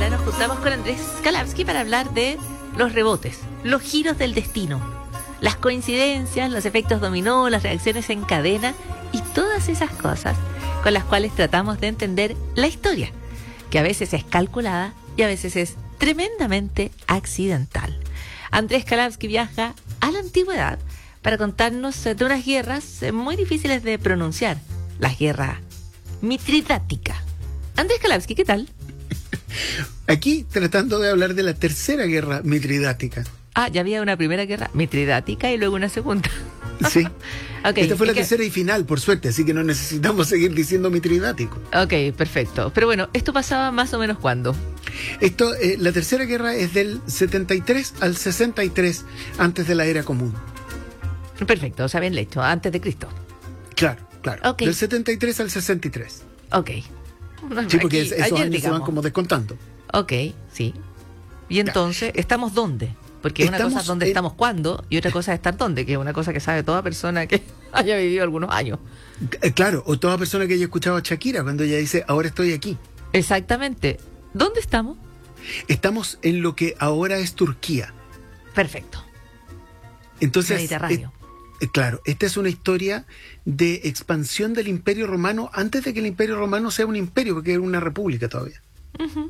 ahora nos juntamos con Andrés Kalavsky para hablar de los rebotes, los giros del destino, las coincidencias, los efectos dominó, las reacciones en cadena y todas esas cosas con las cuales tratamos de entender la historia, que a veces es calculada y a veces es tremendamente accidental. Andrés Kalavsky viaja a la antigüedad para contarnos de unas guerras muy difíciles de pronunciar, las guerras mitridáticas. Andrés Kalavsky, ¿qué tal? Aquí tratando de hablar de la tercera guerra mitridática. Ah, ya había una primera guerra mitridática y luego una segunda. Sí. Okay, esta fue la tercera y final, por suerte, así que no necesitamos seguir diciendo mitridático. Ok, perfecto. Pero bueno, ¿esto pasaba más o menos cuándo? La tercera guerra es del 73 al 63 antes de la era común. Perfecto, o sea, bien hecho, antes de Cristo. Claro. Okay. Del 73 al 63. Ok. Sí, porque Aquí, esos ayer, años se van como descontando. Ok, sí. Y entonces, ¿estamos dónde? Porque una cosa es dónde estamos cuándo y otra cosa es estar dónde, que es una cosa que sabe toda persona que haya vivido algunos años. Claro, o toda persona que haya escuchado a Shakira cuando ella dice, ahora estoy aquí. Exactamente. ¿Dónde estamos? Estamos en lo que ahora es Turquía. Perfecto. Entonces, Mediterráneo. Claro, esta es una historia de expansión del Imperio Romano antes de que el Imperio Romano sea un imperio, porque era una república todavía. Uh-huh.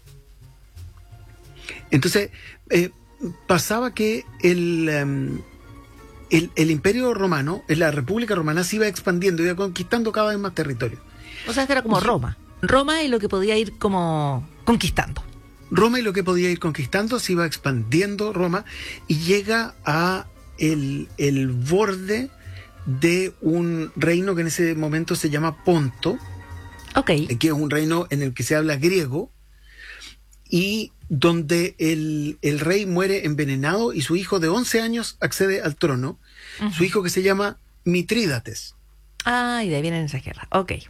Entonces, pasaba que el Imperio Romano, la República Romana, se iba expandiendo, iba conquistando cada vez más territorio. O sea, era como Roma. Roma y lo que podía ir como conquistando. Roma y lo que podía ir conquistando, se iba expandiendo Roma y llega a el borde de un reino que en ese momento se llama Ponto, que es un reino en el que se habla griego y donde el rey muere envenenado y su hijo de 11 años accede al trono, su hijo que se llama Mitrídates. Ah, y de ahí vienen esas guerras. Ok.